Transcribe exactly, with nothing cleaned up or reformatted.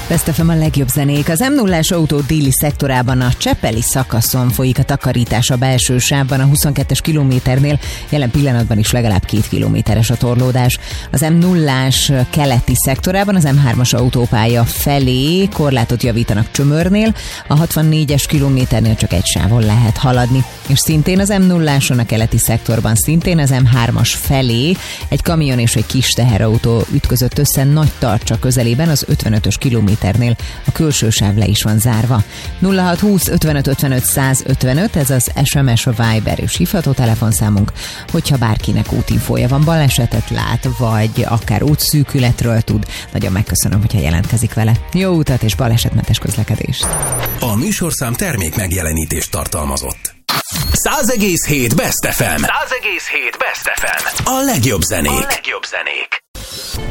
Best ef em a legjobb zenék. Az em nullás autó déli szektorában a Csepeli szakaszon folyik a takarítás a belső sávban a huszonkettes kilométernél. Jelen pillanatban is legalább két kilométeres a torlódás. Az em nullás keleti szektorában az em hármas autópálya felé korlátot javítanak Csömörnél. A hatvannégyes kilométernél csak egy sávon lehet haladni. És szintén az em nulláson a keleti szektorban szintén az em hármas felé egy kamion és egy kis teherautó ütközött össze Nagytarcsa közelében az ötvenötös kilométernél. A külső sáv le is van zárva. nulla hat húsz ötvenöt ötvenöt száz ötvenöt, ez az es em es, a Viber és hívható telefonszámunk, hogyha bárkinek útinfója van, balesetet lát, vagy akár útszűkületről tud. Nagyon megköszönöm, hogyha jelentkezik vele. Jó utat és balesetmentes közlekedést! A műsorszám termék megjelenítést tartalmazott. száz egész hét Best ef em. száz egész hét Best ef em. A legjobb zenék. A legjobb zenék.